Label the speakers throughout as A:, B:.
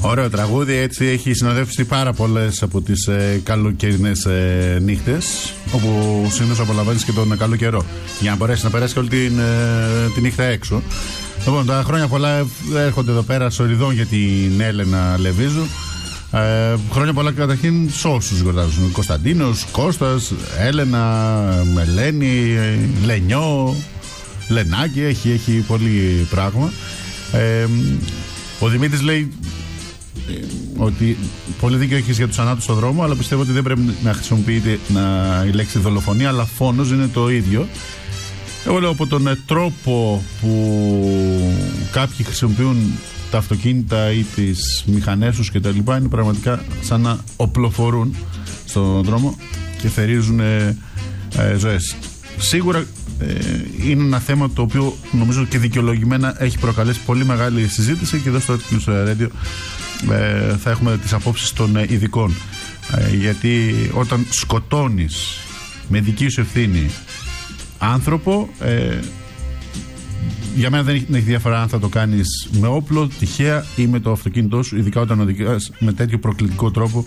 A: Ωραίο τραγούδι, έτσι έχει συνοδεύσει πάρα πολλές από τις καλοκαιρινές νύχτες, όπου συνήθως απολαμβάνεις και τον καλό καιρό, για να μπορέσει να περάσει όλη τη νύχτα έξω. Λοιπόν, τα χρόνια πολλά έρχονται εδώ πέρα σοριδών για την Έλενα Λεβίζου. Χρόνια πολλά καταρχήν σε όσους γιορτάζουν. Κωνσταντίνος, Κώστας, Έλενα, Ελένη, Λενιό, Λενάκη, έχει πολύ πράγμα. Ο Δημήτρης λέει ότι πολύ δίκιο έχεις για τους ανάτους στον δρόμο, αλλά πιστεύω ότι δεν πρέπει να χρησιμοποιείται η λέξη δολοφονία, αλλά φόνος είναι το ίδιο. Εγώ λέω από τον τρόπο που κάποιοι χρησιμοποιούν τα αυτοκίνητα ή τις μηχανές τους και τα λοιπά, είναι πραγματικά σαν να οπλοφορούν στον δρόμο και θερίζουν ζωές. Σίγουρα είναι ένα θέμα το οποίο νομίζω και δικαιολογημένα έχει προκαλέσει πολύ μεγάλη συζήτηση, και εδώ στο News Radio θα έχουμε τις απόψεις των ειδικών, γιατί όταν σκοτώνεις με δική σου ευθύνη άνθρωπο, για μένα δεν έχει διαφορά αν θα το κάνεις με όπλο, τυχαία ή με το αυτοκίνητό σου, ειδικά όταν οδηγάς με τέτοιο προκλητικό τρόπο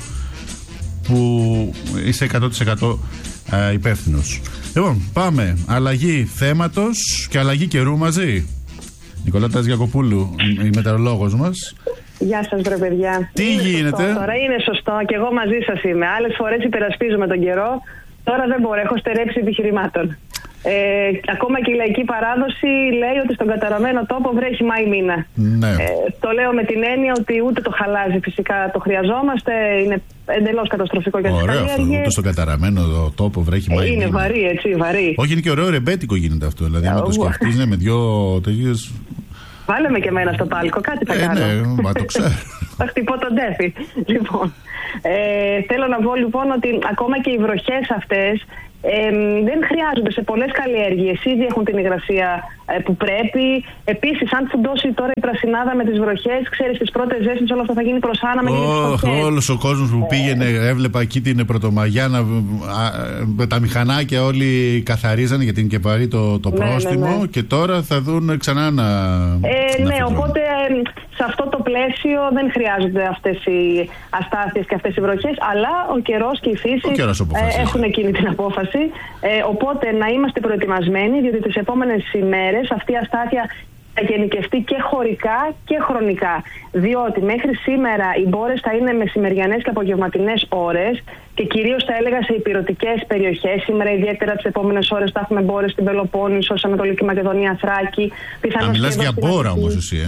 A: που είσαι 100% υπεύθυνος. Λοιπόν, πάμε. Αλλαγή θέματος και αλλαγή καιρού μαζί. Νικολάτα Γιακοπούλου, η μετεωρολόγος μας.
B: Γεια σας, βρε παιδιά.
A: Τι γίνεται?
B: Σωστό, τώρα είναι σωστό και εγώ μαζί σας είμαι. Άλλες φορές υπερασπίζουμε τον καιρό. Τώρα δεν μπορώ, έχω στερέψει επιχειρημάτων. Ακόμα και η λαϊκή παράδοση λέει ότι στον καταραμένο τόπο βρέχει Μάη μήνα.
A: Ναι.
B: Το λέω με την έννοια ότι ούτε το χαλάζι φυσικά το χρειαζόμαστε. Είναι εντελώς καταστροφικό για τις καλλιέργειες.
A: Ούτε στον καταραμένο τόπο βρέχει Μάη μήνα.
B: Είναι βαρύ, έτσι, βαρύ.
A: Όχι, είναι και ωραίο ρεμπέτικο γίνεται αυτό. Δηλαδή, αν το σκεφτείς, με δυο τέτοιες.
B: Βάλε με και εμένα στο πάλικο, κάτι θα κάνω.
A: Ναι, μα το ξέρω.
B: Θα χτυπώ τον τέφι. Λοιπόν, θέλω να πω λοιπόν ότι ακόμα και οι βροχές αυτές δεν χρειάζονται σε πολλές καλλιέργειες. Ήδη έχουν την υγρασία που πρέπει. Επίσης, αν φουντώσει τώρα η πρασινάδα με τις βροχές, ξέρεις, τις πρώτες ζέστες όλα αυτά θα γίνει προς άναμα.
A: Όλος ο κόσμος που πήγαινε, έβλεπα εκεί την Πρωτομαγιά με τα μηχανάκια όλοι καθαρίζανε, γιατί είναι και βαρύ το πρόστιμο, και τώρα θα δουν ξανά να.
B: Ναι, οπότε σε αυτό το πλαίσιο δεν χρειάζονται αυτές οι αστάθειες και αυτές οι βροχές, αλλά ο καιρός και η φύση έχουν εκείνη την απόφαση. Οπότε να είμαστε προετοιμασμένοι, διότι τις επόμενες ημέρες αυτή η αστάθεια θα γενικευτεί και χωρικά και χρονικά. Διότι μέχρι σήμερα οι μπόρες θα είναι μεσημεριανές και απογευματινές ώρες, και κυρίως θα έλεγα σε ηπειρωτικές περιοχές. Σήμερα, ιδιαίτερα τις επόμενες ώρες, θα έχουμε μπόρες στην Πελοπόννησο, Ανατολική Μακεδονία, Θράκη.
A: Μιλάς για μπόρα όμως εσύ,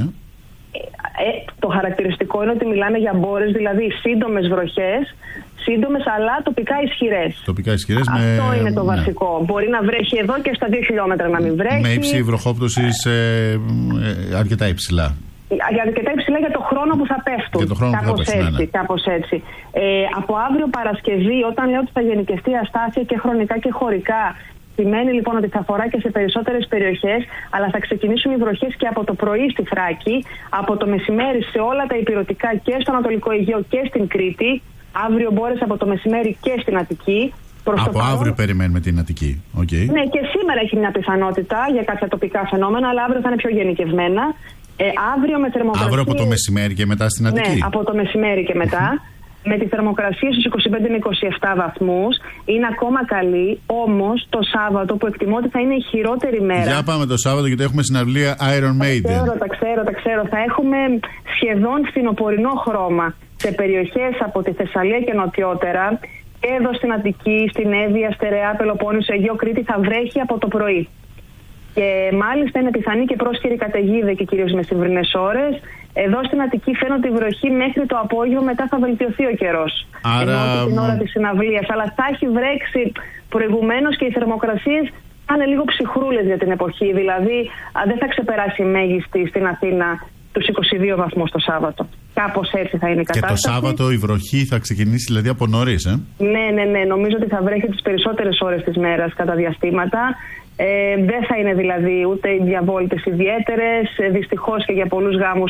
B: Το χαρακτηριστικό είναι ότι μιλάμε για μπόρες, δηλαδή σύντομες βροχές, σύντομες αλλά τοπικά ισχυρές. Αυτό είναι το βασικό. Μπορεί να βρέχει εδώ και στα 2 χιλιόμετρα να μην βρέχει.
A: Με ύψη βροχόπτωσης αρκετά υψηλά.
B: Αρκετά υψηλά για το χρόνο που θα πέφτουν. Κάπως έτσι. Από αύριο Παρασκευή, όταν λέω ότι θα γενικευτεί αστάθεια και χρονικά και χωρικά, σημαίνει λοιπόν ότι θα αφορά και σε περισσότερες περιοχές, αλλά θα ξεκινήσουν οι βροχές και από το πρωί στη Θράκη, από το μεσημέρι σε όλα τα ηπειρωτικά και στο Ανατολικό Αιγαίο και στην Κρήτη. Αύριο μπόρες από το μεσημέρι και στην Αττική.
A: Από αύριο περιμένουμε την Αττική. Okay.
B: Ναι, και σήμερα έχει μια πιθανότητα για κάποια τοπικά φαινόμενα, αλλά αύριο θα είναι πιο γενικευμένα. Αύριο με θερμοκρασία.
A: Αύριο από το μεσημέρι και μετά στην Αττική.
B: Ναι, από το μεσημέρι και μετά. Με τη θερμοκρασία στους 25 με 27 βαθμούς. Είναι ακόμα καλή, όμως το Σάββατο που εκτιμώ ότι θα είναι η χειρότερη μέρα.
A: Για πάμε το Σάββατο, γιατί έχουμε συναυλία Iron Maiden.
B: Τα ξέρω. Θα έχουμε σχεδόν φθινοπορεινό χρώμα σε περιοχές από τη Θεσσαλία και νοτιότερα. Και εδώ στην Αττική, στην Εύβοια, Στερεά, Πελοπόννησο, Αιγαίο, Κρήτη θα βρέχει από το πρωί. Και μάλιστα είναι πιθανή και πρόσχερη καταιγίδα και κυρίως μεσημβρινές ώρες. Εδώ στην Αττική φαίνεται η βροχή μέχρι το απόγευμα, μετά θα βελτιωθεί ο καιρός. Ενώ την ώρα της συναυλίας. Αλλά θα έχει βρέξει προηγουμένως και οι θερμοκρασίες θα είναι λίγο ψυχρούλες για την εποχή. Δηλαδή δεν θα ξεπεράσει η μέγιστη στην Αθήνα τους 22 βαθμούς το Σάββατο. Κάπως έτσι θα είναι η κατάσταση.
A: Και το Σάββατο η βροχή θα ξεκινήσει δηλαδή από νωρίς,
B: Ναι. Νομίζω ότι θα βρέχει τις περισσότερες ώρες της μέρας κατά διαστήματα. Δεν θα είναι δηλαδή ούτε οι διαβόλυτες ιδιαίτερες. Δυστυχώς και για πολλούς γάμους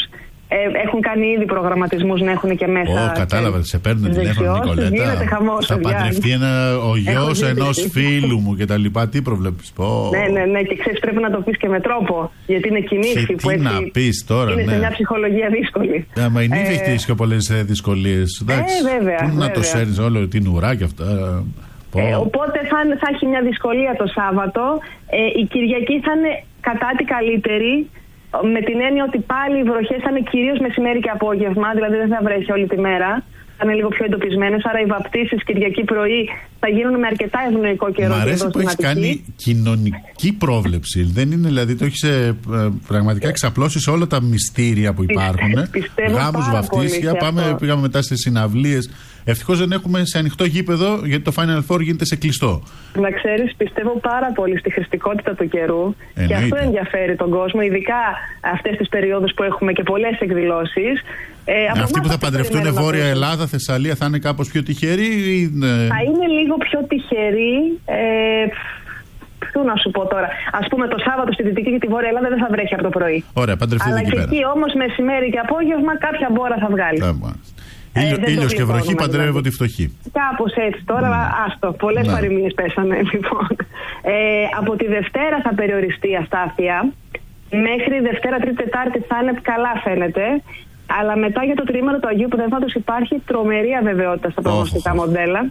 B: Έχουν κάνει ήδη προγραμματισμούς να έχουν και μέσα.
A: Κατάλαβα, σε παίρνουν τηλέφωνο, Νικολέτα.
B: Γίνεται χαμός.
A: Θα παντρευτεί ο γιος ενός φίλου μου κτλ. Τι προβλέπεις?
B: Ναι, και ξέρεις, πρέπει να το πεις και με τρόπο. Γιατί είναι κοινή που έτσι.
A: Τι να πεις τώρα,
B: είναι σε μια ψυχολογία δύσκολη.
A: Μα η νύφη έχει τύχει και πολλές δυσκολίες.
B: Βέβαια.
A: Να το σέρνεις όλο την ουρά και αυτά.
B: Οπότε θα έχει μια δυσκολία το Σάββατο. Η Κυριακή θα είναι κατά τη καλύτερη. Με την έννοια ότι πάλι οι βροχές θα είναι κυρίως μεσημέρι και απόγευμα, δηλαδή δεν θα βρέχει όλη τη μέρα. Θα είναι λίγο πιο εντοπισμένες. Άρα οι βαπτίσεις Κυριακή πρωί θα γίνουν με αρκετά ευνοϊκό καιρό.
A: Μ' αρέσει που έχεις κάνει κοινωνική πρόβλεψη. Δεν είναι, δηλαδή το έχεις πραγματικά εξαπλώσει σε όλα τα μυστήρια που υπάρχουν. Γάμους, βαφτίσια. Πήγαμε μετά στις συναυλίες. Ευτυχώς δεν έχουμε σε ανοιχτό γήπεδο, γιατί το Final Four γίνεται σε κλειστό. Να
B: ξέρεις, πιστεύω πάρα πολύ στη χρηστικότητα του καιρού. Και αυτό ενδιαφέρει τον κόσμο, ειδικά αυτές τις περιόδους που έχουμε και πολλές εκδηλώσεις.
A: Αυτοί που θα παντρευτούν Βόρεια Ελλάδα, Θεσσαλία, θα είναι κάπως πιο τυχεροί ή...
B: Θα είναι λίγο πιο τυχεροί. Πού να σου πω τώρα. Ας πούμε το Σάββατο στη Δυτική και τη Βόρεια Ελλάδα δεν θα βρέχει από το πρωί.
A: Ωραία, παντρευτείτε
B: εκεί πέρα. Αλλά και εκεί όμως μεσημέρι και απόγευμα κάποια μπόρα θα βγάλει.
A: Ήλιος και βροχή παντρεύω τη φτωχή.
B: Κάπως έτσι τώρα, άστο. Πολλές παροιμίες πέσανε λοιπόν. Από τη Δευτέρα θα περιοριστεί η αστάθεια. Μέχρι Δευτέρα, Τρίτη, Τετάρτη θα είναι καλά φαίνεται. Αλλά μετά για το τριήμερο του Αγίου Πνεύματος υπάρχει τρομερή αβεβαιότητα στα προγνωστικά μοντέλα.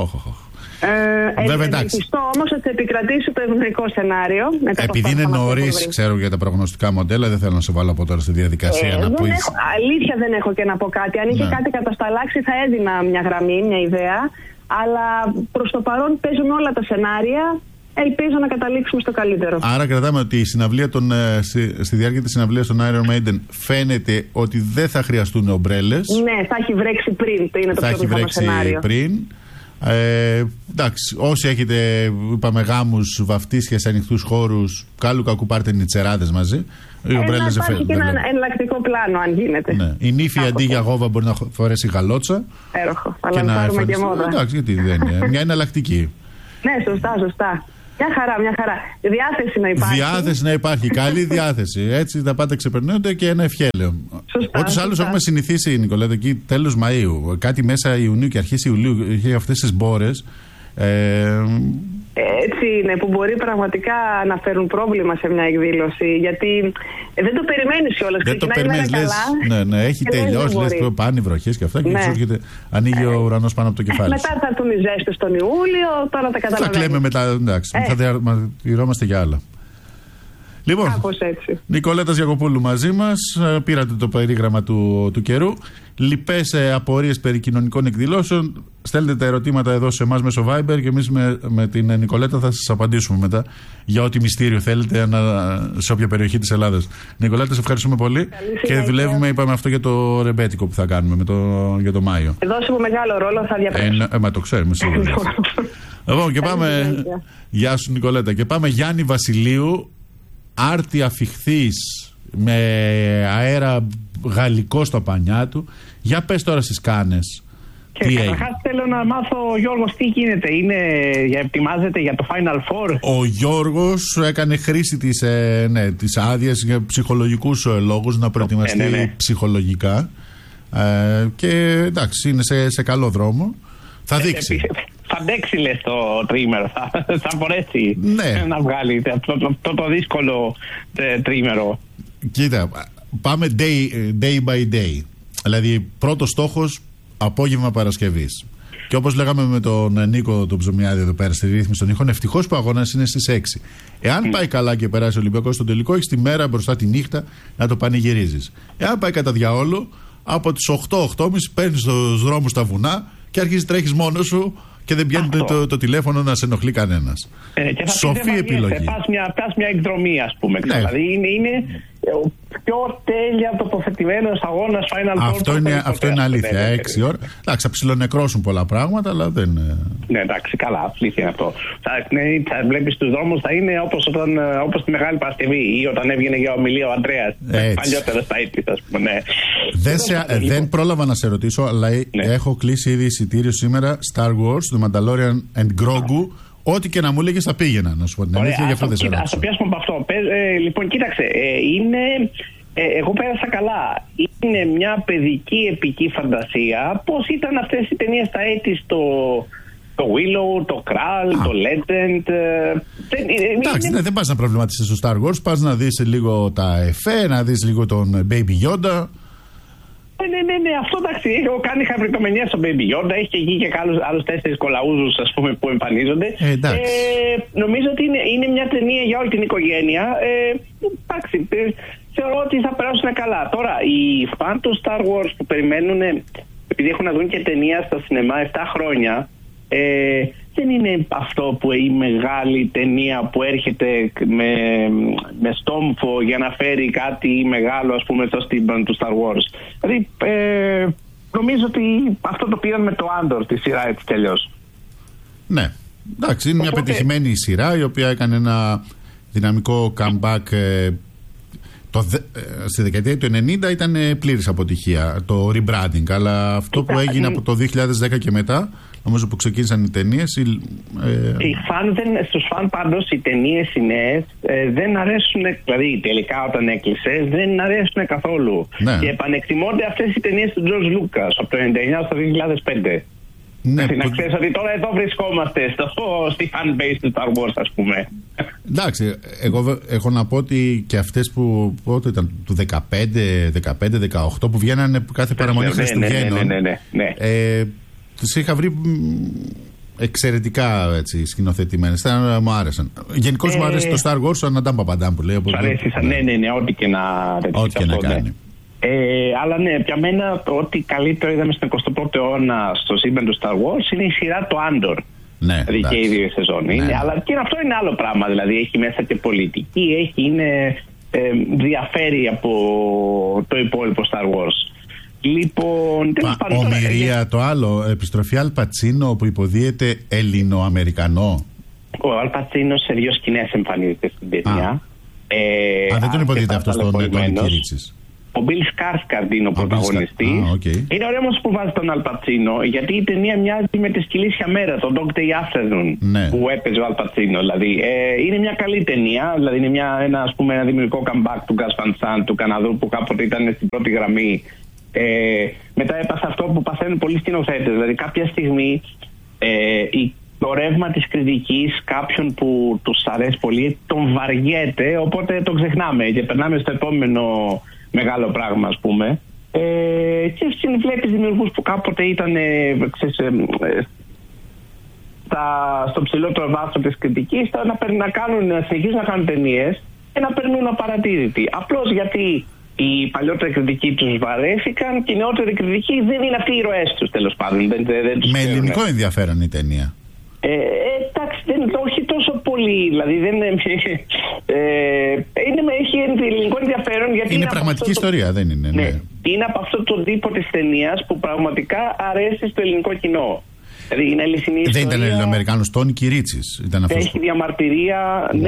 B: Ελπιστώ όμως ότι θα επικρατήσει το ευνοϊκό σενάριο.
A: Επειδή είναι νωρίς, ξέρω για τα προγνωστικά μοντέλα, δεν θέλω να σε βάλω από τώρα στη διαδικασία να πεις.
B: Αλήθεια δεν έχω και να πω κάτι. Αν είχε κάτι κατασταλάξει θα έδινα μια γραμμή, μια ιδέα. Αλλά προς το παρόν παίζουν όλα τα σενάρια. Ελπίζω να καταλήξουμε στο καλύτερο.
A: Άρα κρατάμε ότι η συναυλία στη διάρκεια της συναυλίας των Iron Maiden φαίνεται ότι δεν θα χρειαστούν ομπρέλες.
B: Ναι, θα έχει βρέξει πριν. Είναι το πιο πιθανό σενάριο.
A: Πριν. Εντάξει, όσοι έχετε, είπαμε, γάμους, βαφτίσια σε ανοιχτούς χώρους, κάλου κακού πάρτε νητσεράδες μαζί. Οι ομπρέλες δεν
B: υπάρχει και ένα εναλλακτικό πλάνο, αν γίνεται.
A: Ναι. Η νύφη αντί για γόβα μπορεί να φορέσει γαλότσα.
B: Έροχο. Αλλά να πάρουμε και μόδα.
A: Εντάξει, γιατί δεν είναι. Μια εναλλακτική.
B: Ναι, σωστά. Μια χαρά. Διάθεση να υπάρχει.
A: Διάθεση να υπάρχει. Καλή διάθεση. Έτσι τα πάντα ξεπερνούνται και ένα ευχέλαιο. Ούτως άλλως έχουμε συνηθίσει, Νικολέτα, εκεί τέλος Μαΐου. Κάτι μέσα Ιουνίου και αρχές Ιουλίου είχε αυτές τις μπόρες.
B: Έτσι είναι, που μπορεί πραγματικά να φέρουν πρόβλημα σε μια εκδήλωση. Γιατί δεν το περιμένεις κιόλας.
A: Δεν το περιμένεις, λες. Ναι, έχει τελειώσει. Λες πάνε οι βροχές και αυτά. Και έρχεται, ανοίγει ο ουρανός πάνω από το κεφάλι.
B: Μετά θα έρθουν οι ζέστες τον Ιούλιο, τώρα τα καταλαβαίνεις.
A: Θα κλαίμε μετά, εντάξει. Θα διαρωτόμαστε για άλλα. Λοιπόν, Νικολέτας Γιακοπούλου μαζί μας. Πήρατε το περίγραμμα του καιρού. Λοιπές απορίες περί κοινωνικών εκδηλώσεων, στέλνετε τα ερωτήματα εδώ σε εμάς μέσω Viber και εμείς με την Νικολέτα θα σας απαντήσουμε μετά για ό,τι μυστήριο θέλετε σε όποια περιοχή της Ελλάδας. Νικολέτα, σε ευχαριστούμε πολύ. Και δουλεύουμε, είπαμε, αυτό για το ρεμπέτικο που θα κάνουμε για το Μάιο.
B: Δώσε μου μεγάλο ρόλο, θα διαπράξω.
A: Μα το ξέρουμε σίγουρα. Λοιπόν, και πάμε. Γεια σου, Νικολέτα. Και πάμε Γιάννη Βασιλείου. Άρτη αφιχθής με αέρα γαλλικό στο πανιά του. Για πες τώρα στις Κάνες.
C: Και καταρχάς θέλω να μάθω, ο Γιώργος, τι γίνεται, ετοιμάζεται για το Final Four?
A: Ο Γιώργος έκανε χρήση της άδειας για ψυχολογικούς λόγους, να προετοιμαστεί ψυχολογικά. Και εντάξει, είναι σε καλό δρόμο. Θα δείξει.
C: Θα αντέξει, λες, το τρίμερο. Θα μπορέσει να βγάλει το δύσκολο τρίμερο.
A: Κοίτα, πάμε day by day. Δηλαδή, πρώτος στόχος, απόγευμα Παρασκευής. Και όπως λέγαμε με τον Νίκο τον Ψωμιάδη εδώ πέρα στη ρύθμιση των ήχων, ευτυχώς που ο αγώνας είναι στις 6. Εάν πάει καλά και περάσει ο Ολυμπιακός στον τελικό, έχεις τη μέρα μπροστά τη νύχτα να το πανηγυρίζεις. Εάν πάει κατά διαόλου, από τις 8-8.30 παίρνεις τους δρόμους στα βουνά και αρχίζεις τρέχεις μόνος σου. Και δεν πιάνει το τηλέφωνο να σε ενοχλεί κανένας. Σοφή επιλογή.
C: Πας μια εκδρομή, ας πούμε. Ναι. Δηλαδή είναι ο πιο τέλεια τοποθετημένος αγώνας Final Four.
A: Αυτό είναι αλήθεια. 6 ώρα. Εντάξει, θα ψιλονεκρώσουν πολλά πράγματα, αλλά δεν.
C: Ναι, εντάξει, καλά. Αλήθεια είναι αυτό. Θα βλέπεις τους δρόμους, θα είναι όπως τη Μεγάλη Παρασκευή ή όταν έβγαινε για ομιλία ο Αντρέας. Παλιότερα στα ήττης, ας πούμε. Ναι.
A: Δεν πρόλαβα να σε ρωτήσω, αλλά έχω κλείσει ήδη εισιτήριο σήμερα Star Wars, The Mandalorian and Grogu. Ό,τι και να μου έλεγες θα πήγαινα, να σου πω την αλήθεια, γι' αυτό δεν σε ρωτήσω.
C: Ας το πιάσουμε από αυτό. Λοιπόν, κοίταξε, είναι Εγώ πέρασα καλά. Είναι μια παιδική επική φαντασία. Πώς ήταν αυτές οι ταινίες στα έτη το Willow, το Kral, το Legend.
A: Εντάξει, δεν πας να προβληματίσεις στο Star Wars. Πας να δεις λίγο τα εφέ, να δεις λίγο τον Baby Yoda.
C: Ναι, αυτό εντάξει. Έχω κάνει χαριτομενία στον Baby Yoda. Έχει και εκεί και άλλους 4 κολαούζους, ας πούμε, που εμφανίζονται. Νομίζω ότι είναι μια ταινία για όλη την οικογένεια. Εντάξει, θεωρώ ότι θα περάσουν καλά. Τώρα, οι φαν του Star Wars που περιμένουν, επειδή έχουν να δουν και ταινία στα σινεμά 7 χρόνια, δεν είναι αυτό που η μεγάλη ταινία που έρχεται με στόμφο για να φέρει κάτι μεγάλο, ας πούμε, στο σύμπαν του Star Wars. Δηλαδή, νομίζω ότι αυτό το πήραν με το Andor, τη σειρά, έτσι κι αλλιώς.
A: Ναι, εντάξει, είναι μια πετυχημένη σειρά η οποία έκανε ένα δυναμικό comeback. Στη δεκαετία του 90 ήταν πλήρης αποτυχία το rebranding, αλλά αυτό που έγινε από το 2010 και μετά, νομίζω που ξεκίνησαν οι ταινίες.
C: Στους φαν πάντως οι ταινίες οι νέες δεν αρέσουν, δηλαδή τελικά όταν έκλεισε δεν αρέσουν καθόλου. Ναι. Και επανεκτιμώνται αυτές οι ταινίες του George Lucas από το 1999 στο 2005. Ναι, να ξέρεις ότι τώρα εδώ βρισκόμαστε στη fan base του Star Wars, ας πούμε.
A: Εντάξει, εγώ έχω να πω ότι και αυτές που πότε ήταν, του 15-18 που βγαίνανε κάθε παραμονή του Χριστουγέννων, τις είχα βρει εξαιρετικά έτσι, σκηνοθετημένες. Μου άρεσαν. Γενικώς μου άρεσε το Star Wars, ο Αναντάμ Παπαντάμ που λέει.
C: Μου αρέσει, ναι, ό,τι και να κάνει. Αλλά ναι, για μένα ό,τι καλύτερο είδαμε στον 21ο αιώνα στο σύμπαν του Star Ward είναι η σειρά το Andor.
A: Ναι,
C: δηλαδή και οι 2 σεζόν. Ναι. Αλλά και αυτό είναι άλλο πράγμα. Δηλαδή έχει μέσα και πολιτική, διαφέρει από το υπόλοιπο Star Wars. Λοιπόν,
A: ομηρία το άλλο, επιστροφή Αλ Πατσίνο που υποδίεται Ελληνοαμερικανό.
C: Ο Αλ Πατσίνο σε 2 σκηνές εμφανίζεται στην ταινία.
A: Δεν τον υποδίεται αυτό στον Τόνι Κυρίτσης.
C: Ο Μπιλ Σκάρσκαρντ είναι ο πρωταγωνιστής. Είναι ωραίο όμως που βάζει τον Αλ Πατσίνο, γιατί η ταινία μοιάζει με τη Σκυλίσια Μέρα, τον Dog Day Afternoon, που έπαιζε ο Αλ Πατσίνο. Δηλαδή, είναι μια καλή ταινία, δηλαδή είναι ένα δημιουργικό comeback του Gus Van Sant, του Καναδού, που κάποτε ήταν στην πρώτη γραμμή. Μετά έπασε αυτό που παθαίνουν πολλοί σκηνοθέτες. Δηλαδή, κάποια στιγμή το ρεύμα της κριτικής κάποιον που τους αρέσει πολύ τον βαριέται, οπότε τον ξεχνάμε και περνάμε στο επόμενο μεγάλο πράγμα, ας πούμε. Και βλέπεις δημιουργούς που κάποτε ήταν στο ψηλότερο βάθρο της κριτικής, να συνεχίζουν να κάνουν ταινίες και να περνούν απαρατήρητοι. Απλώς γιατί οι παλιότεροι κριτικοί τους βαρέθηκαν και οι νεότεροι κριτικοί δεν είναι αυτοί οι ηρωές τους, τέλος πάντων. Δεν τους
A: με ελληνικό ενδιαφέρον η ταινία.
C: Εντάξει, όχι τόσο πολύ. Δηλαδή έχει ελληνικό ενδιαφέρον. Γιατί
A: είναι πραγματική ιστορία, δεν είναι.
C: Ναι. Είναι από αυτό το τύπο της ταινίας που πραγματικά αρέσει στο ελληνικό κοινό. Δηλαδή είναι αληθινή ιστορία.
A: Δεν ήταν Ελληνοαμερικάνος, Τόνι Κυρίτσης.
C: Έχει διαμαρτυρία. Ναι,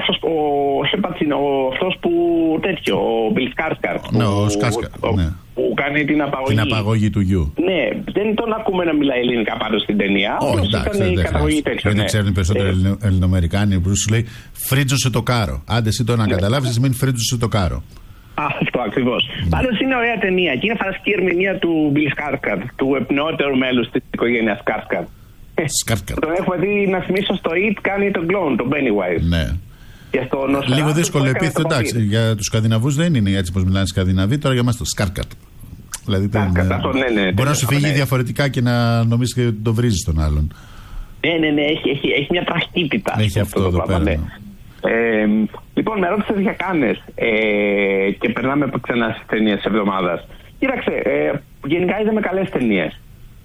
C: αυτός που τέτοιο, ο Μπιλ Σκάρσκαρντ.
A: Ναι, ο Σκάρσκαρντ.
C: Που κάνει την απαγωγή.
A: Την απαγωγή του γιου.
C: Ναι, δεν τον ακούμε να μιλάει ελληνικά πάντως στην ταινία.
A: Όχι, εντάξει, δεν ξέρουν οι περισσότεροι Ελληνοαμερικάνοι που σου λέει φρίτζωσε το κάρο. Άντε εσύ το να καταλάβεις, σημαίνει φρίτζωσε το κάρο.
C: Αυτό ακριβώς. Πάντως είναι ωραία ταινία και είναι φανταστική ερμηνεία του Μπιλ Σκάρσκαρντ, του ευπνεότερου μέλους της οικογένειας Σκάρσκαρντ. Τον έχουμε δει να θυμίσω στο It, κάνει τον κλόουν, τον Pennywise.
A: Ναι. Λίγο δύσκολο επίθετο, εντάξει. Για τους Σκανδιναβούς δεν είναι έτσι πως μιλάνε Σκανδιναβοί, τώρα για εμάς το Σκάρσκαρντ. Δηλαδή μπορεί να σου φύγει διαφορετικά και να νομίζεις και το βρίζεις τον άλλον.
C: Ναι, έχει μια τραχτήτητα.
A: Έχει αυτό εδώ πέρα.
C: Λοιπόν, με ρώτησες για Κάνες και περνάμε ξανά στις ταινίες της εβδομάδας. Κοίταξε, γενικά είδαμε καλές ταινίες.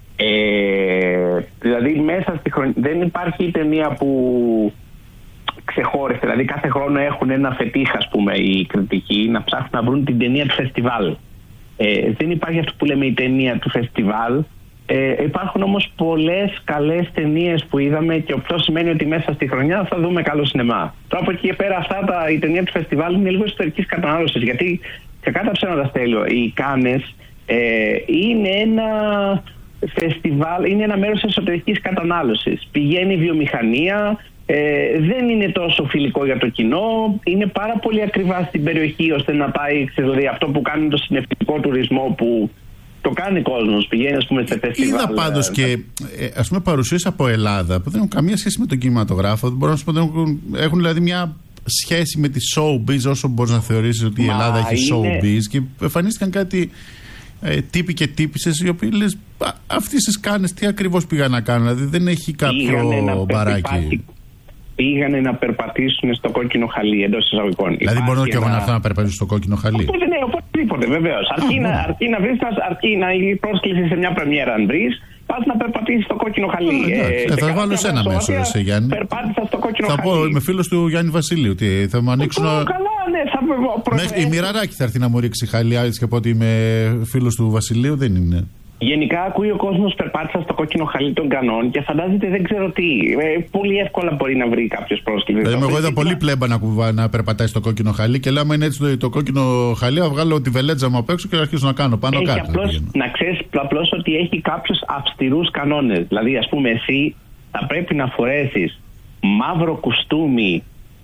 C: Δηλαδή μέσα στη χρονιά δεν υπάρχει ταινία που ξεχώρισε. Δηλαδή κάθε χρόνο έχουν ένα φετίχ, ας πούμε, οι κριτικοί να ψάχνουν να βρουν την ταινία του φεστιβάλ. Δεν υπάρχει αυτό που λέμε η ταινία του φεστιβάλ. Υπάρχουν όμως πολλές καλές ταινίες που είδαμε και αυτό σημαίνει ότι μέσα στη χρονιά θα δούμε καλό σινεμά. Τώρα από εκεί και πέρα η ταινία του φεστιβάλ είναι λίγο ιστορικής κατανάλωσης, γιατί σε κάθε ψέματα στέλνω, οι Κάνες είναι ένα φεστιβάλ, είναι ένα μέρος εσωτερικής κατανάλωσης. Πηγαίνει η βιομηχανία, δεν είναι τόσο φιλικό για το κοινό, είναι πάρα πολύ ακριβά στην περιοχή ώστε να πάει, δηλαδή αυτό που κάνει το συννεφτικό τουρισμό που το κάνει κόσμος, πηγαίνει ας πούμε σε φεστιβάλ.
A: Είδα πάντως και ας πούμε παρουσίες από Ελλάδα που δεν έχουν καμία σχέση με τον κινηματογράφο, μπορώ να σου πω έχουν δηλαδή μια σχέση με τη showbiz όσο μπορείς να θεωρήσεις ότι η Ελλάδα έχει showbiz, και εμφανίστηκαν κάτι τύποι και τύπισσες οι οποίοι λες αυτοί στις κάνες τι ακριβώς πήγαν να κάνουν, δηλαδή δεν έχει κάποιο μπαράκι.
C: Πήγανε να περπατήσουν στο κόκκινο χαλί εντός εισαγωγικών.
A: Δηλαδή μπορώ και εγώ να έρθω να περπατήσω στο κόκκινο χαλί.
C: Ναι, οπωσδήποτε βεβαίως. Αρκεί να βρεις, αρκεί να η πρόσκληση σε μια πρεμιέρα αν βρεις, πας να περπατήσεις στο κόκκινο χαλί.
A: Θα βάλω εσένα μέσω, εσύ Γιάννη.
C: Περπάτησα στο κόκκινο
A: χαλί. Θα πω, είμαι φίλος του Γιάννη Βασιλείου. Τι, θα μου ανοίξουν.
C: Καλά, ναι,
A: η Μοιραράκη θα έρθει να μου ρίξει χαλιά, έτσι και πω ότι είμαι φίλος του Βασιλείου, δεν είναι.
C: Γενικά ακούει ο κόσμος περπάτησα στο κόκκινο χαλί των Κανών και φαντάζεται δεν ξέρω τι. Πολύ εύκολα μπορεί να βρει κάποιος πρόσκληση.
A: Εγώ είδα πολύ πλέμπα να περπατάει στο κόκκινο χαλί και λέμε είναι έτσι το κόκκινο χαλί, να βγάλω τη βελέτζα μου απ' έξω και να αρχίσω να κάνω πάνω κάτω.
C: Να ξέρεις απλώς ότι έχει κάποιους αυστηρούς κανόνες. Δηλαδή ας πούμε εσύ θα πρέπει να φορέσεις μαύρο κουστούμι,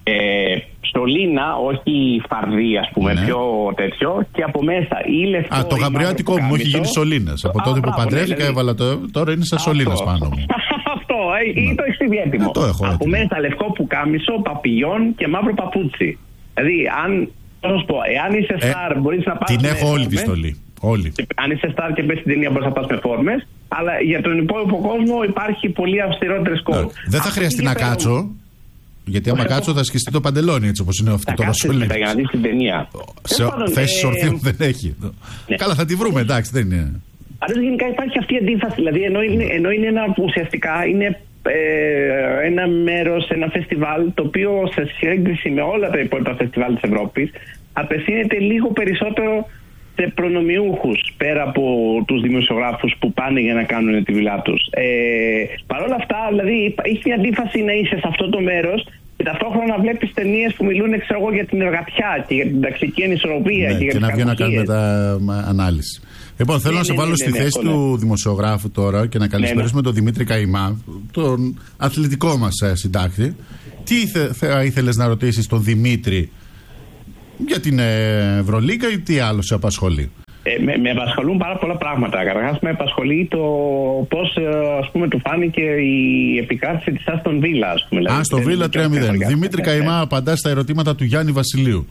C: στολίνα, όχι φαρδί ας πούμε, πιο τέτοιο, και από μέσα ή λευκό.
A: Το γαμπριάτικο μου έχει γίνει σωλήνας. Από τότε που παντρεύτηκα έβαλα τώρα είναι σαν σωλήνας πάνω μου.
C: Αυτό, ή το έχεις έτοιμο. Από μέσα λευκό πουκάμισο, παπηγιόν και μαύρο παπούτσι. Δηλαδή εάν είσαι στάρ μπορείς να πας.
A: Την έχω όλη τη στολή. Όλη.
C: Αν είσαι στάρ και πες στην ταινία μπορείς να πας με φόρμες, αλλά για τον υπόλοιπο κόσμο υπάρχει πολύ αυστηρότερες κόρες.
A: Δεν θα χρειαστεί να κάτσω. Γιατί άμα κάτσω θα σκιστεί το παντελόνι, έτσι όπως είναι αυτό το ρασολί.
C: Για να δεις την ταινία.
A: Θέσεις ορθίων δεν έχει. Καλά, θα τη βρούμε, εντάξει, δεν είναι.
C: Αλλά γενικά υπάρχει αυτή η αντίφαση. Δηλαδή, ενώ είναι ουσιαστικά είναι ένα μέρος, ένα φεστιβάλ το οποίο σε σύγκριση με όλα τα υπόλοιπα φεστιβάλ της Ευρώπης απευθύνεται λίγο περισσότερο σε προνομιούχους πέρα από τους δημοσιογράφους που πάνε για να κάνουν τη δουλειά τους. Παρ' όλα αυτά, δηλαδή, έχει μια αντίφαση να είσαι σε αυτό το μέρος και ταυτόχρονα να βλέπεις ταινίες που μιλούν για την εργατιά και για την ταξική ανισορροπία και για τις
A: να βγει να κάνει ανάλυση. Λοιπόν, θέλω να σε βάλω στη θέση του δημοσιογράφου τώρα και να καλησπερίσουμε τον Δημήτρη Καϊμά, τον αθλητικό μας συντάκτη. Τι θα ήθελες να ρωτήσεις τον Δημήτρη για την Ευρωλίγκα ή τι άλλο σε απασχολεί?
C: Με απασχολούν πάρα πολλά πράγματα. Καταρχάς με απασχολεί το πώς ας πούμε του φάνηκε η επικράτηση της Άστον Βίλα.
A: Άστον Βίλα 3-0. Δημήτρη Καϊμά απαντά στα ερωτήματα του Γιάννη Βασιλείου.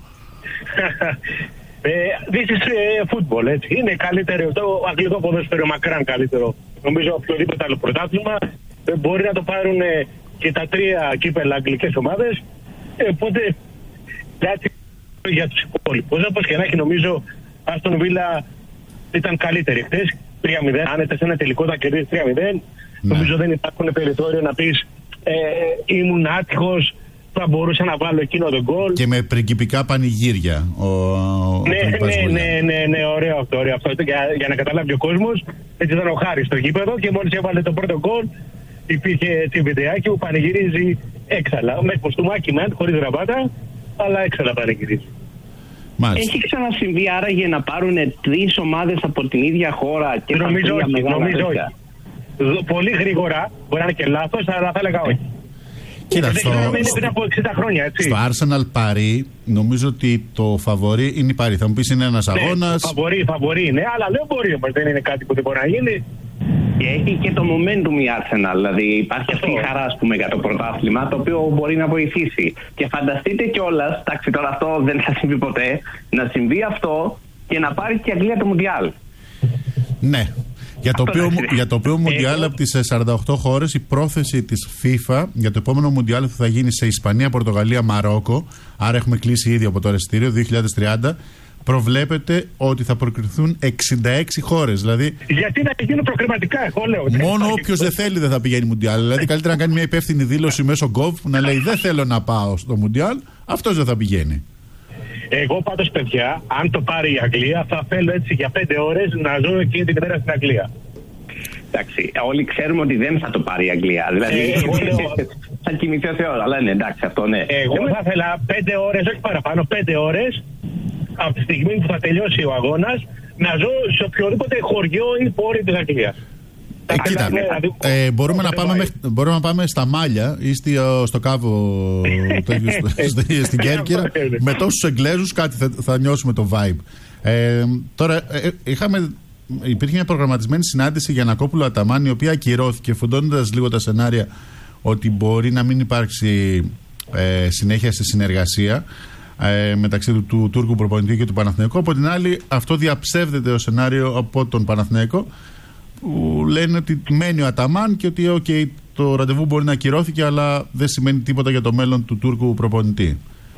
D: This is football, έτσι. Είναι καλύτερο το αγγλικό ποδόσφαιρο, μακράν καλύτερο. Νομίζω οποιοδήποτε άλλο πρωτάθλημα. Μπορεί να το πάρουν και τα 3 κύπελα αγγλικές ομάδες. Οπότε για τους υπόλοιπους. Όπως και να έχει, νομίζω Άστον Βίλα ήταν καλύτερη χθες. 3-0. Αν έπαιζε ένα τελικό θα κερδίσει 3-0. Νομίζω δεν υπάρχουν περιθώριο να πεις ήμουν άτυχος, θα μπορούσα να βάλω εκείνο τον γκολ.
A: Και με πριγκιπικά πανηγύρια.
D: Ναι, ωραίο αυτό. Για να καταλάβει ο κόσμος, έτσι ήταν ο Χάρης στο γήπεδο και μόλις έβαλε το πρώτο γκολ, υπήρχε έτσι βιντεάκι που πανηγυρίζει έξαλα. Με κοστούμάκι χωρίς γραβάτα, αλλά έξαλα πανηγυρίζει.
C: Έχει ξανασυμβεί άραγε να πάρουν 3 ομάδες από την ίδια χώρα και
D: νομίζω όχι. Πολύ γρήγορα, μπορεί να είναι και λάθος, αλλά θα έλεγα όχι.
A: Κοίτα,
D: πριν από 60 χρόνια, έτσι.
A: Στο Arsenal Paris νομίζω ότι το φαβορί είναι η Paris. Θα μου πεις είναι ένας αγώνας.
D: Φαβορί είναι, αλλά δεν μπορεί, δεν είναι κάτι που δεν μπορεί να γίνει.
C: Και έχει και το momentum η Arsenal, δηλαδή υπάρχει αυτή η χαρά ας πούμε, για το πρωτάθλημα, το οποίο μπορεί να βοηθήσει. Και φανταστείτε κιόλας, εντάξει τώρα αυτό δεν θα συμβεί ποτέ, να συμβεί αυτό και να πάρει και η Αγγλία το Μουντιάλ.
A: Ναι. Για το οποίο Μουντιάλ από τις 48 χώρες, η πρόθεση της FIFA για το επόμενο Μουντιάλ που θα γίνει σε Ισπανία, Πορτογαλία, Μαρόκο, άρα έχουμε κλείσει ήδη από το εισιτήριο 2030, προβλέπεται ότι θα προκριθούν 66 χώρες. Δηλαδή,
D: γιατί να γίνουν προκριματικά, εγώ λέω.
A: Μόνο όποιος δεν θέλει δεν θα πηγαίνει Μουντιάλ. Δηλαδή, καλύτερα να κάνει μια υπεύθυνη δήλωση μέσω Gov που να λέει δεν θέλω να πάω στο Μουντιάλ, αυτός δεν θα πηγαίνει.
D: Εγώ πάντως, παιδιά, αν το πάρει η Αγγλία, θα θέλω έτσι για 5 ώρες να ζω εκείνη την μέρα στην Αγγλία.
C: Εντάξει, όλοι ξέρουμε ότι δεν θα το πάρει η Αγγλία. Δηλαδή, θα κοιμηθεί ο Θεός, αλλά ναι, εντάξει, αυτό ναι.
D: Εγώ θα ήθελα 5 ώρες, όχι παραπάνω, 5 ώρες από τη στιγμή που θα τελειώσει ο αγώνας, να ζω σε οποιοδήποτε χωριό ή πόλη της Αγγλίας.
A: Κοίτα, μπορούμε να πάμε στα Μάλια ή στο Κάβο στην Κέρκυρα. Με τόσους Εγγλέζους κάτι θα νιώσουμε το vibe. Τώρα υπήρχε μια προγραμματισμένη συνάντηση για Γιαννακόπουλο Αταμάν, η οποία ακυρώθηκε, φουντώνοντας λίγο τα σενάρια ότι μπορεί να μην υπάρξει συνέχεια στη συνεργασία μεταξύ του Τούρκου προπονητή και του Παναθηναϊκού. Από την άλλη, αυτό διαψεύδεται ως σενάριο από τον Παναθηναϊκό, που λένε ότι μένει ο Αταμάν και ότι το ραντεβού μπορεί να ακυρώθηκε, αλλά δεν σημαίνει τίποτα για το μέλλον του Τούρκου προπονητή.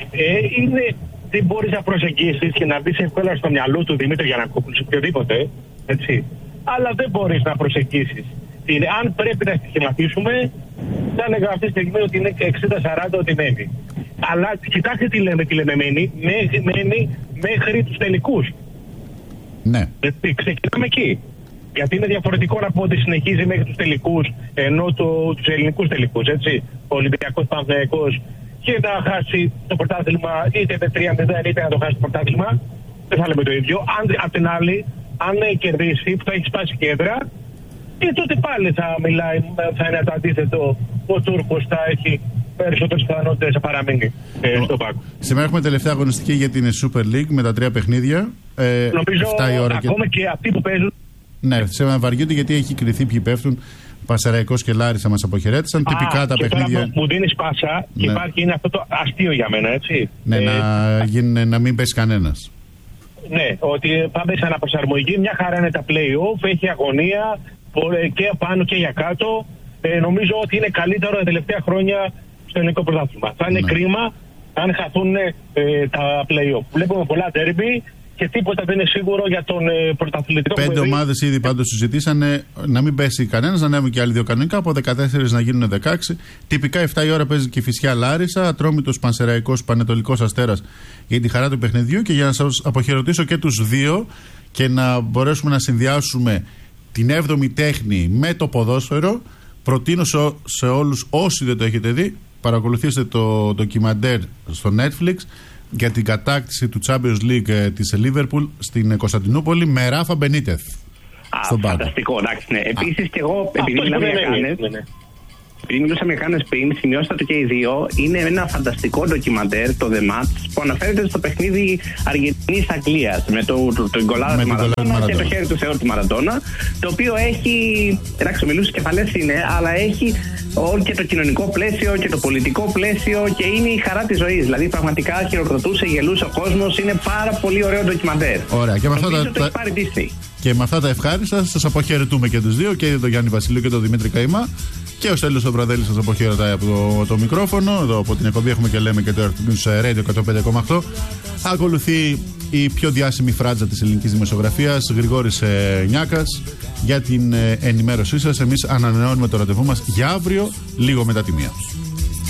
D: Δεν μπορείς να προσεγγίσεις και να μπεις εύκολα στο μυαλό του Δημήτρη Γιαννακόπουλου σε οποιοδήποτε, έτσι. Αλλά δεν μπορείς να προσεγγίσεις. Αν πρέπει να στοιχηματίσουμε, θα έλεγα αυτή τη στιγμή ότι είναι 60-40 ότι μένει. Αλλά κοιτάξτε τι λέμε μένει μέχρι τους τελικούς.
A: Ναι.
D: Ξεκινάμε εκεί. Γιατί είναι διαφορετικό να πω ότι συνεχίζει μέχρι τους τελικούς, ενώ τους ελληνικούς τελικούς, έτσι. Ο Ολυμπιακός Παναθηναϊκός, και να χάσει το πρωτάθλημα είτε με 3-0 είτε να το χάσει το πρωτάθλημα. Δεν θα λέμε το ίδιο. Απ' την άλλη, αν κερδίσει, που θα έχει σπάσει κέντρα, και τότε πάλι θα είναι το αντίθετο. Ο Τούρκος θα έχει περισσότερες πιθανότητες να παραμείνει στον πάγκο.
A: Σήμερα έχουμε τελευταία αγωνιστική για την Super League με τα 3 παιχνίδια.
D: Νομίζω ακόμα και αυτοί που παίζουν.
A: Ναι, σε βαριούνται γιατί έχει κριθεί ποιοι πέφτουν. Πανσεραϊκός και Λάρισα μας αποχαιρέτησαν. Τυπικά τα παιχνίδια.
D: Τώρα μου δίνεις πάσα και είναι αυτό το αστείο για μένα, έτσι.
A: Ναι, να μην πέσει κανένας.
D: Ναι, ότι πάμε σε αναπροσαρμογή. Μια χαρά είναι τα play-off, έχει αγωνία και πάνω και για κάτω. Νομίζω ότι είναι καλύτερο τα τελευταία χρόνια στο ελληνικό πρωτάθλημα. Θα είναι κρίμα αν χαθούν τα play-off. Βλέπουμε πολλά derby και τίποτα δεν είναι σίγουρο για τον πρωταθλητικό.
A: 5 ομάδες ήδη πάντως συζητήσανε να μην πέσει κανένας, να ανέβουν και άλλοι 2 κανονικά, από 14 να γίνουν 16. Τυπικά 7 η ώρα παίζει και Κηφισιά Λάρισα, Ατρόμητος Πανσεραϊκός, Πανετολικός Αστέρας για τη χαρά του παιχνιδιού. Και για να σας αποχαιρετήσω και τους δύο και να μπορέσουμε να συνδυάσουμε την 7η τέχνη με το ποδόσφαιρο, προτείνω σε όλους όσοι δεν το έχετε δει, παρακολουθήστε το ντοκιμαντέρ στο Netflix για την κατάκτηση του Champions League της Liverpool στην Κωνσταντινούπολη με Ράφα Μπενίτεθ.
C: Φανταστικό, εντάξει, ναι. Επίσης και εγώ, επειδή μιλούσαμε για Χάνες πριν, σημειώσατε και οι δύο, είναι ένα φανταστικό ντοκιμαντέρ, το The Match, που αναφέρεται στο παιχνίδι Αργεντινής-Αγγλίας με τον γκολάρα του Μαραντόνα και το χέρι του Θεού του Μαραντόνα, το οποίο έχει, εντάξει, μιλούσε κεφαλές είναι, αλλά έχει όλο και το κοινωνικό πλαίσιο και το πολιτικό πλαίσιο και είναι η χαρά της ζωής. Δηλαδή, πραγματικά χειροκροτούσε, γελούσε ο κόσμος, είναι πάρα πολύ ωραίο ντοκιμαντέρ.
A: Ωραία, και με αυτά τα ευχάριστα σας αποχαιρετούμε και τους δύο, και τον Γιάννη Βασιλείο και τον Δημήτρη Καημά. Και ο Στέλιος ο Βραδέλης σας αποχαιρετάει από το μικρόφωνο. Εδώ από την εκπομπή έχουμε και λέμε και το Radio 105,8. Ακολουθεί η πιο διάσημη φράτζα της ελληνικής δημοσιογραφίας, Γρηγόρης Νιάκας, για την ενημέρωσή σας. Εμείς ανανεώνουμε το ραντεβού μας για αύριο, λίγο μετά τη 1.